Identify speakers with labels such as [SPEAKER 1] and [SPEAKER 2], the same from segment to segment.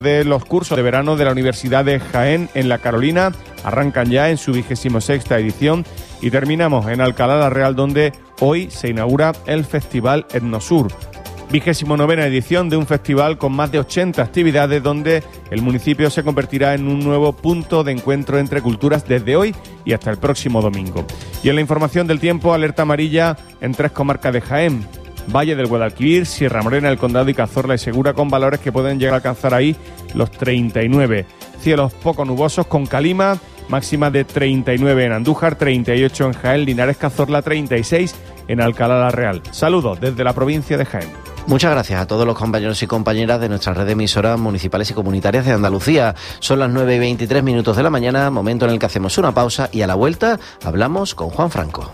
[SPEAKER 1] de los cursos de verano de la Universidad de Jaén en La Carolina arrancan ya en su 26ª edición y terminamos en Alcalá la Real, donde hoy se inaugura el Festival Etnosur. 29ª edición de un festival con más de 80 actividades, donde el municipio se convertirá en un nuevo punto de encuentro entre culturas desde hoy y hasta el próximo domingo. Y en la información del tiempo, alerta amarilla en 3 comarcas de Jaén: Valle del Guadalquivir, Sierra Morena, El Condado y Cazorla y Segura, con valores que pueden llegar a alcanzar ahí los 39. Cielos poco nubosos con calima, máxima de 39 en Andújar, 38 en Jaén, Linares, Cazorla, 36 en Alcalá la Real. Saludos desde la provincia de Jaén.
[SPEAKER 2] Muchas gracias a todos los compañeros y compañeras de nuestra red de emisoras municipales y comunitarias de Andalucía. Son las 9:23 de la mañana, momento en el que hacemos una pausa y a la vuelta hablamos con Juan Franco.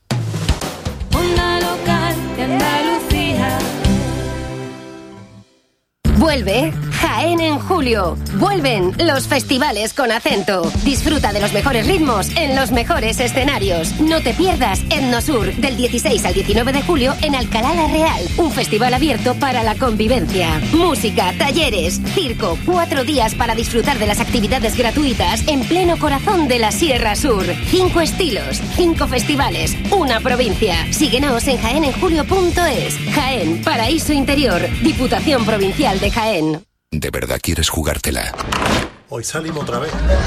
[SPEAKER 3] Vuelve Jaén en julio. Vuelven los festivales con acento. Disfruta de los mejores ritmos en los mejores escenarios. No te pierdas Etnosur del 16 al 19 de julio en Alcalá la Real. Un festival abierto para la convivencia. Música, talleres, circo. 4 días para disfrutar de las actividades gratuitas en pleno corazón de la Sierra Sur. 5 estilos, 5 festivales, una provincia. Síguenos en jaenenjulio.es. Jaén, paraíso interior. Diputación Provincial de Jaén.
[SPEAKER 4] ¿De verdad quieres jugártela?
[SPEAKER 5] Hoy salimos otra vez.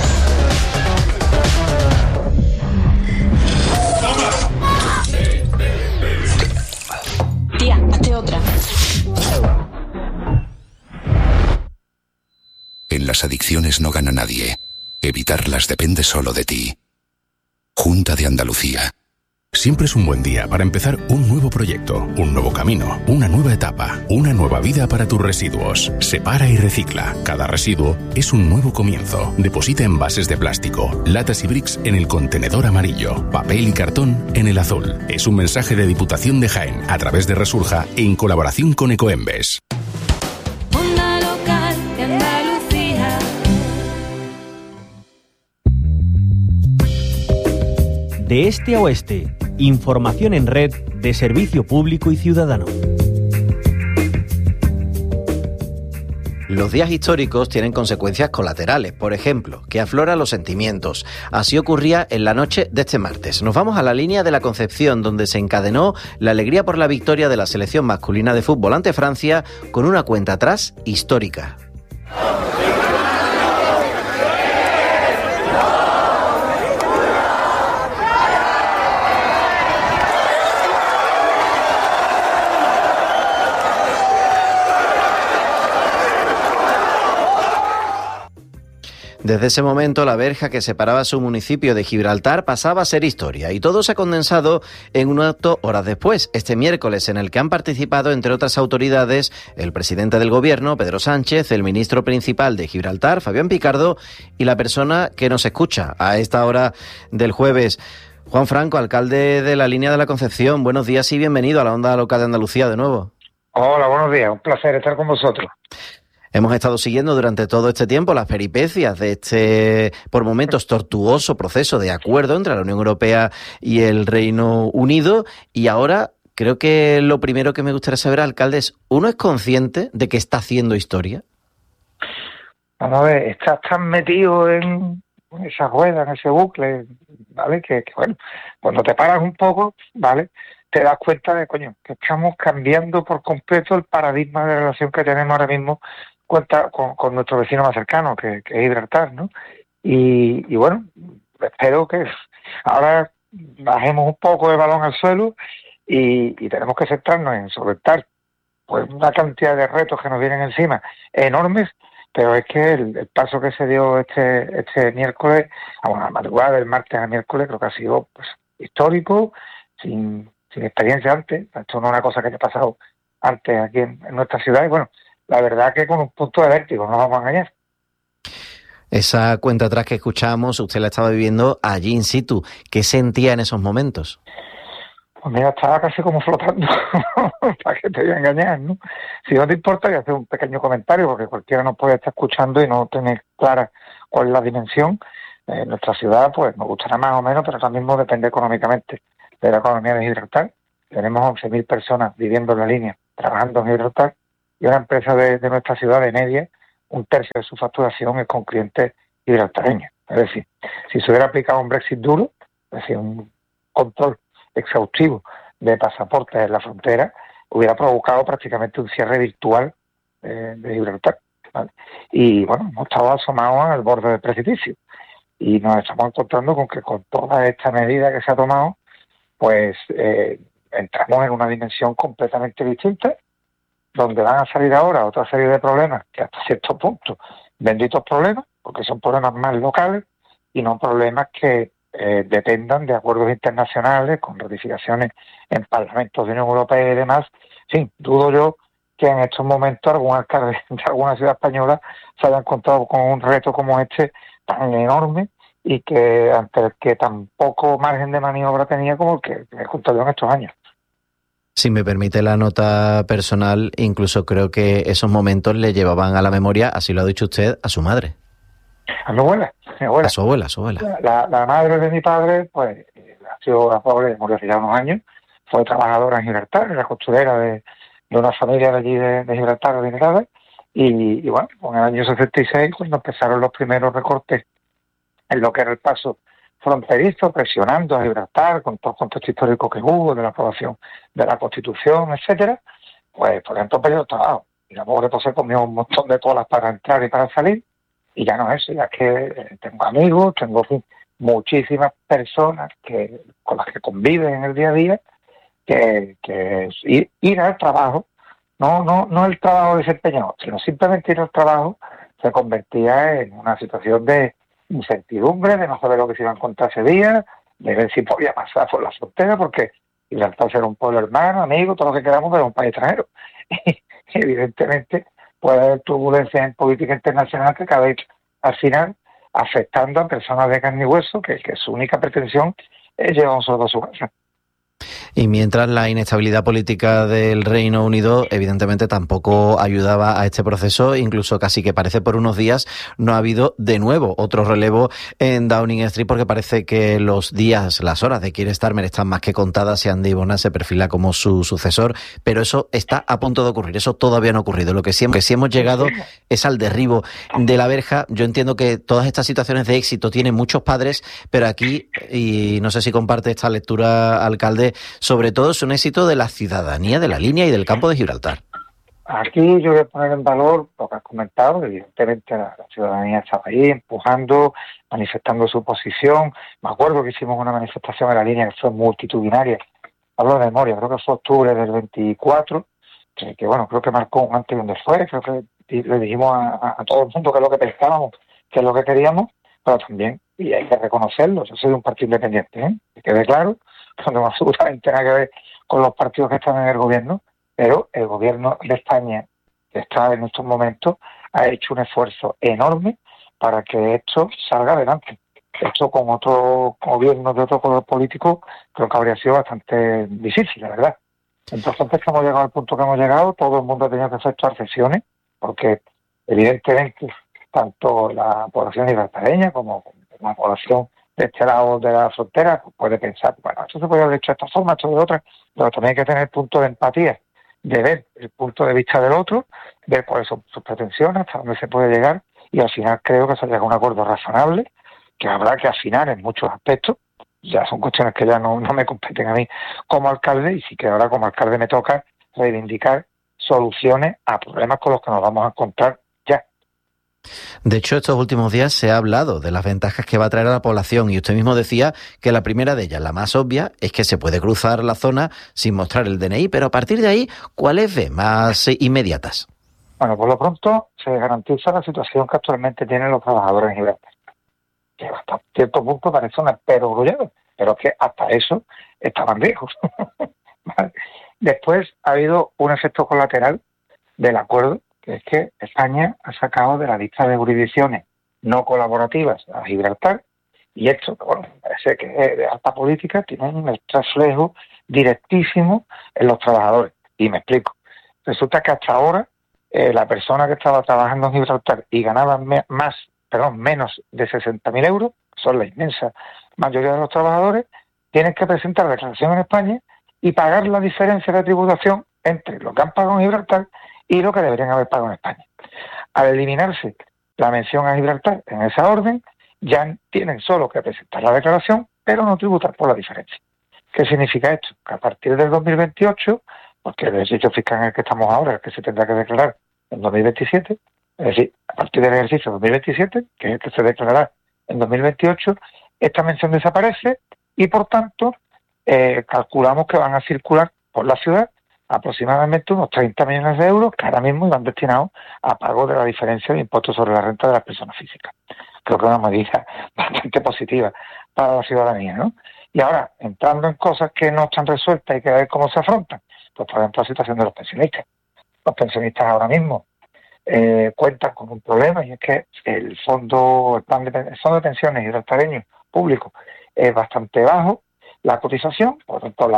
[SPEAKER 6] Tía, hazte otra.
[SPEAKER 4] En las adicciones no gana nadie. Evitarlas depende solo de ti. Junta de Andalucía.
[SPEAKER 7] Siempre es un buen día para empezar un nuevo proyecto, un nuevo camino, una nueva etapa, una nueva vida para tus residuos. Separa y recicla. Cada residuo es un nuevo comienzo. Deposita envases de plástico, latas y bricks en el contenedor amarillo, papel y cartón en el azul. Es un mensaje de Diputación de Jaén a través de Resurja en colaboración con Ecoembes.
[SPEAKER 6] Onda local de Andalucía.
[SPEAKER 8] De este a oeste, información en red de servicio público y ciudadano.
[SPEAKER 2] Los días históricos tienen consecuencias colaterales, por ejemplo, que afloran los sentimientos. Así ocurría en la noche de este martes. Nos vamos a la línea de la Concepción, donde se encadenó la alegría por la victoria de la selección masculina de fútbol ante Francia con una cuenta atrás histórica. Desde ese momento, la verja que separaba su municipio de Gibraltar pasaba a ser historia, y todo se ha condensado en un acto horas después, este miércoles, en el que han participado, entre otras autoridades, el presidente del Gobierno, Pedro Sánchez, el ministro principal de Gibraltar, Fabián Picardo, y la persona que nos escucha a esta hora del jueves, Juan Franco, alcalde de la Línea de la Concepción. Buenos días y bienvenido a la Onda Local de Andalucía de nuevo.
[SPEAKER 9] Hola, buenos días, un placer estar con vosotros.
[SPEAKER 2] Hemos estado siguiendo durante todo este tiempo las peripecias de este, por momentos, tortuoso proceso de acuerdo entre la Unión Europea y el Reino Unido, y ahora creo que lo primero que me gustaría saber, alcalde, es, ¿uno es consciente de que está haciendo historia?
[SPEAKER 9] Vamos a ver, estás tan metido en esa rueda, en ese bucle, ¿vale? Que bueno, cuando te paras un poco, ¿vale?, te das cuenta de, que estamos cambiando por completo el paradigma de relación que tenemos ahora mismo con nuestro vecino más cercano, que es Gibraltar, ¿no? Y bueno, espero que ahora bajemos un poco el balón al suelo y tenemos que centrarnos en solventar pues una cantidad de retos que nos vienen encima enormes, pero es que el paso que se dio este miércoles, a la madrugada del martes al miércoles, creo que ha sido pues histórico, sin experiencia antes. Esto no es una cosa que haya pasado antes aquí en nuestra ciudad, y bueno, la verdad que con un punto de vértigo, no vamos a engañar.
[SPEAKER 2] Esa cuenta atrás que escuchábamos, usted la estaba viviendo allí in situ. ¿Qué sentía en esos momentos?
[SPEAKER 9] Pues mira, estaba casi como flotando, para que te voy a engañar, ¿no? Si no te importa, voy a hacer un pequeño comentario, porque cualquiera nos puede estar escuchando y no tener clara cuál es la dimensión. Nuestra ciudad, pues nos gustará más o menos, pero ahora mismo depende económicamente de la economía de Gibraltar. Tenemos 11.000 personas viviendo en la línea, trabajando en Gibraltar, y una empresa de nuestra ciudad, de Media, un tercio de su facturación es con clientes gibraltareños. Es decir, si se hubiera aplicado un Brexit duro, es decir, un control exhaustivo de pasaportes en la frontera, hubiera provocado prácticamente un cierre virtual de Gibraltar, ¿vale? Y bueno, hemos estado asomados al borde del precipicio y nos estamos encontrando con que con toda esta medida que se ha tomado, pues entramos en una dimensión completamente distinta, donde van a salir ahora otra serie de problemas que hasta cierto punto, benditos problemas, porque son problemas más locales y no problemas que dependan de acuerdos internacionales con ratificaciones en parlamentos de Unión Europea y demás. Sí, dudo yo que en estos momentos algún alcalde de alguna ciudad española se haya encontrado con un reto como este tan enorme y que ante el que tan poco margen de maniobra tenía como el que me he encontrado en estos años.
[SPEAKER 2] Si me permite la nota personal, incluso creo que esos momentos le llevaban a la memoria, así lo ha dicho usted, a su madre.
[SPEAKER 9] A mi abuela.
[SPEAKER 2] A su abuela.
[SPEAKER 9] La madre de mi padre, pues, ha sido la pobre, murió hace ya unos años, fue trabajadora en Gibraltar, era costurera de una familia de allí de Gibraltar, adinerada, y bueno, en el año 66, cuando empezaron los primeros recortes en lo que era el paso fronterizo, presionando a Gibraltar con todo el contexto histórico que hubo, de la aprobación de la Constitución, etcétera, pues por ejemplo periodo de trabajo. Y la pobre pues se comió un montón de colas para entrar y para salir, y ya no es eso, ya que tengo amigos, tengo en fin, muchísimas personas con las que conviven en el día a día, que ir al trabajo, no el trabajo desempeñado, sino simplemente ir al trabajo se convertía en una situación de incertidumbre, de no saber lo que se iba a encontrar ese día, de ver si podía pasar por la frontera, porque Gibraltar era un pueblo hermano, amigo, todo lo que queramos, pero un país extranjero. Y evidentemente puede haber turbulencias en política internacional que acabéis al final afectando a personas de carne y hueso que su única pretensión es llevar un sueldo a su casa.
[SPEAKER 2] Y mientras la inestabilidad política del Reino Unido evidentemente tampoco ayudaba a este proceso, incluso casi que parece por unos días no ha habido de nuevo otro relevo en Downing Street, porque parece que los días, las horas de Keir Starmer están más que contadas y Andy Bonham se perfila como su sucesor, pero eso está a punto de ocurrir, eso todavía no ha ocurrido. Lo que sí hemos llegado es al derribo de la verja. Yo entiendo que todas estas situaciones de éxito tienen muchos padres, pero aquí, y no sé si comparte esta lectura, alcalde, sobre todo es un éxito de la ciudadanía de la línea y del campo de Gibraltar.
[SPEAKER 9] Aquí yo voy a poner en valor lo que has comentado. Evidentemente la ciudadanía estaba ahí empujando, manifestando su posición. Me acuerdo que hicimos una manifestación en la línea que fue multitudinaria. Hablo de memoria, creo que fue octubre del 24, que bueno, creo que marcó un antes y un después. Creo que le dijimos a todo el mundo que es lo que pensábamos, que es lo que queríamos, pero también, y hay que reconocerlo, yo soy de un partido independiente, que quede claro, no tengo absolutamente nada que ver con los partidos que están en el gobierno, pero el gobierno de España, que está en estos momentos, ha hecho un esfuerzo enorme para que esto salga adelante. Esto con otro gobierno de otro color político creo que habría sido bastante difícil, la verdad. Entonces, antes que hemos llegado al punto que hemos llegado, todo el mundo ha tenido que efectuar cesiones, porque evidentemente tanto la población gibraltareña como la población de este lado de la frontera pues puede pensar, bueno, esto se puede haber hecho de esta forma, esto de otra, pero también hay que tener punto de empatía, de ver el punto de vista del otro, ver cuáles son sus pretensiones, hasta dónde se puede llegar, y al final creo que se llega a un acuerdo razonable, que habrá que afinar en muchos aspectos. Ya son cuestiones que ya no me competen a mí como alcalde, y sí que ahora como alcalde me toca reivindicar soluciones a problemas con los que nos vamos a encontrar ya.
[SPEAKER 2] De hecho, estos últimos días se ha hablado de las ventajas que va a traer a la población, y usted mismo decía que la primera de ellas, la más obvia, es que se puede cruzar la zona sin mostrar el DNI, pero a partir de ahí, ¿cuáles ve más inmediatas?
[SPEAKER 9] Bueno, por lo pronto se garantiza la situación que actualmente tienen los trabajadores en Gibraltar, que hasta cierto punto parece un perogrullado, pero es que hasta eso estaban lejos. ¿Vale? Después ha habido un efecto colateral del acuerdo, que es que España ha sacado de la lista de jurisdicciones no colaborativas a Gibraltar, y esto, bueno, parece que es de alta política, tiene un reflejo directísimo en los trabajadores. Y me explico. Resulta que hasta ahora la persona que estaba trabajando en Gibraltar y ganaba menos de 60.000 euros, son la inmensa mayoría de los trabajadores, tienen que presentar declaración en España y pagar la diferencia de tributación entre lo que han pagado en Gibraltar y lo que deberían haber pagado en España. Al eliminarse la mención a Gibraltar en esa orden, ya tienen solo que presentar la declaración, pero no tributar por la diferencia. ¿Qué significa esto? Que a partir del 2028, porque el ejercicio fiscal en el que estamos ahora es el que se tendrá que declarar en 2027, es decir, a partir del ejercicio 2027, que es el que se declarará en 2028, esta mención desaparece y, por tanto, calculamos que van a circular por la ciudad aproximadamente unos 30 millones de euros que ahora mismo iban destinados a pago de la diferencia de impuestos sobre la renta de las personas físicas. Creo que es una medida bastante positiva para la ciudadanía, ¿no? Y ahora, entrando en cosas que no están resueltas y que ver cómo se afrontan, pues por ejemplo la situación de los pensionistas. Los pensionistas ahora mismo cuentan con un problema, y es que el fondo de pensiones gibraltareño público es bastante bajo, la cotización, por lo tanto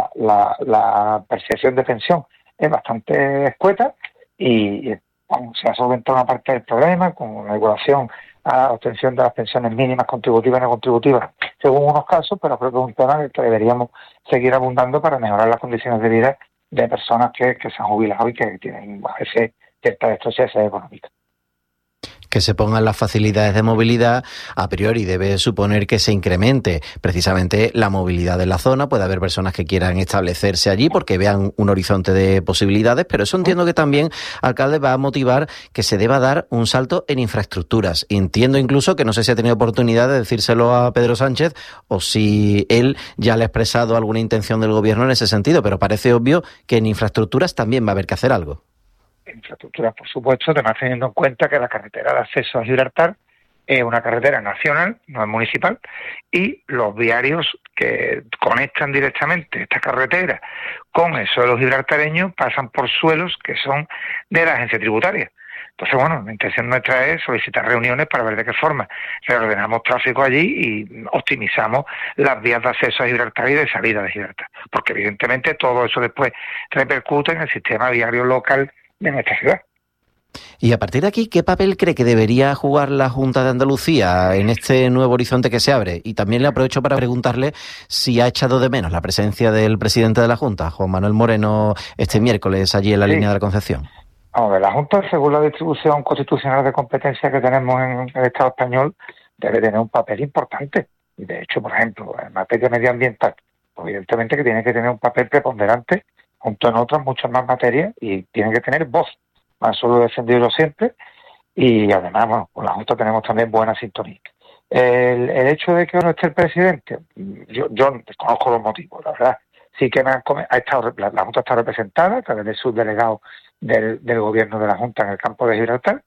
[SPEAKER 9] la percepción de pensión es bastante escueta y se ha solventado una parte del problema con la igualación a la obtención de las pensiones mínimas contributivas y no contributivas, según unos casos, pero creo que es un tema en el que deberíamos seguir abundando para mejorar las condiciones de vida de personas que se han jubilado y que tienen a veces cierta estrechez económica.
[SPEAKER 2] Que se pongan las facilidades de movilidad, a priori debe suponer que se incremente precisamente la movilidad de la zona. Puede haber personas que quieran establecerse allí porque vean un horizonte de posibilidades, pero eso entiendo que también, alcalde, va a motivar que se deba dar un salto en infraestructuras. Entiendo incluso que no sé si ha tenido oportunidad de decírselo a Pedro Sánchez o si él ya le ha expresado alguna intención del gobierno en ese sentido, pero parece obvio que en infraestructuras también va a haber que hacer algo.
[SPEAKER 9] Infraestructuras, por supuesto, además teniendo en cuenta que la carretera de acceso a Gibraltar es una carretera nacional, no es municipal, y los viarios que conectan directamente esta carretera con el suelo gibraltareño pasan por suelos que son de la agencia tributaria. Entonces, bueno, la intención nuestra es solicitar reuniones para ver de qué forma reordenamos tráfico allí y optimizamos las vías de acceso a Gibraltar y de salida de Gibraltar, porque evidentemente todo eso después repercute en el sistema viario local de nuestra ciudad.
[SPEAKER 2] Y a partir de aquí, ¿qué papel cree que debería jugar la Junta de Andalucía en este nuevo horizonte que se abre? Y también le aprovecho para preguntarle si ha echado de menos la presencia del presidente de la Junta, Juan Manuel Moreno, este miércoles allí en la línea de la Concepción.
[SPEAKER 9] Vamos a ver, la Junta, según la distribución constitucional de competencia que tenemos en el Estado español, debe tener un papel importante. Y de hecho, por ejemplo, en materia medioambiental, pues evidentemente que tiene que tener un papel preponderante junto en otras muchas más materias y tiene que tener voz. Más solo defendido siempre y además, bueno, con la Junta tenemos también buena sintonía. El hecho de que no esté el presidente, yo desconozco los motivos, la verdad. Sí que la Junta está representada a través del subdelegado del gobierno de la Junta en el campo de Gibraltar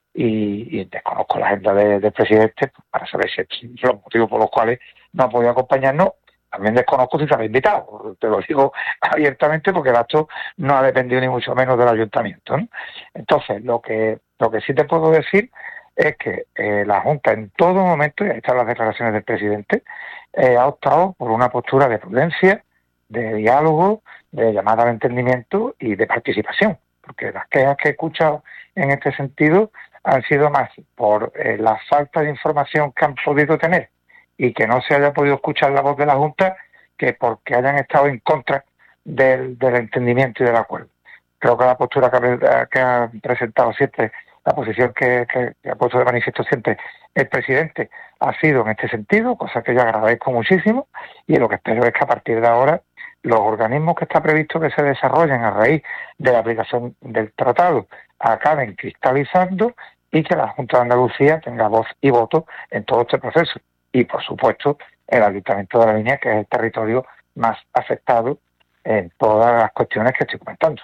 [SPEAKER 9] y desconozco la agenda del presidente para saber si los motivos por los cuales no ha podido acompañarnos. También desconozco si se ha invitado, te lo digo abiertamente porque el acto no ha dependido ni mucho menos del ayuntamiento, ¿no? Entonces, lo que sí te puedo decir es que la Junta en todo momento, y ahí están las declaraciones del presidente, ha optado por una postura de prudencia, de diálogo, de llamada al entendimiento y de participación, porque las quejas que he escuchado en este sentido han sido más por la falta de información que han podido tener y que no se haya podido escuchar la voz de la Junta que porque hayan estado en contra del entendimiento y del acuerdo. Creo que la postura que ha presentado siempre, la posición que ha puesto de manifiesto siempre el presidente ha sido en este sentido, cosa que yo agradezco muchísimo y lo que espero es que a partir de ahora los organismos que está previsto que se desarrollen a raíz de la aplicación del tratado acaben cristalizando y que la Junta de Andalucía tenga voz y voto en todo este proceso. Y, por supuesto, el Ayuntamiento de La Línea, que es el territorio más afectado en todas las cuestiones que estoy comentando.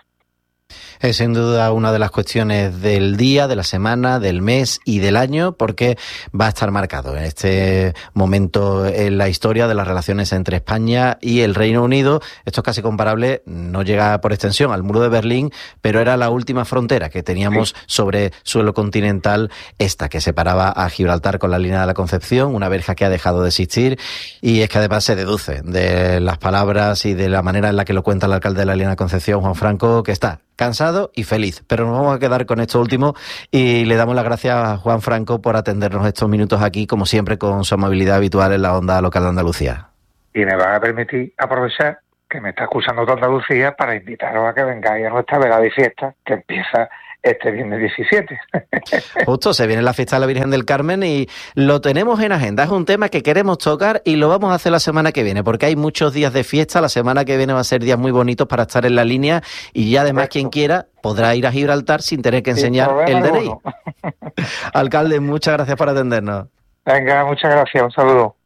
[SPEAKER 2] Es sin duda una de las cuestiones del día, de la semana, del mes y del año, porque va a estar marcado en este momento en la historia de las relaciones entre España y el Reino Unido. Esto es casi comparable, no llega por extensión al muro de Berlín, pero era la última frontera que teníamos sobre suelo continental, esta que separaba a Gibraltar con la línea de la Concepción, una verja que ha dejado de existir, y es que además se deduce de las palabras y de la manera en la que lo cuenta el alcalde de la línea de Concepción, Juan Franco, que está cansado y feliz, pero nos vamos a quedar con esto último y le damos las gracias a Juan Franco por atendernos estos minutos aquí, como siempre, con su amabilidad habitual en la onda local de Andalucía.
[SPEAKER 9] Y me van a permitir aprovechar que me está escuchando toda Andalucía para invitaros a que vengáis a nuestra velada y fiesta, que empieza este viernes 17.
[SPEAKER 2] Justo, se viene la fiesta de la Virgen del Carmen y lo tenemos en agenda. Es un tema que queremos tocar y lo vamos a hacer la semana que viene, porque hay muchos días de fiesta. La semana que viene va a ser días muy bonitos para estar en la línea y ya además quien quiera podrá ir a Gibraltar sin tener que enseñar el DNI. Alcalde, muchas gracias por atendernos.
[SPEAKER 9] Venga, muchas gracias, un saludo.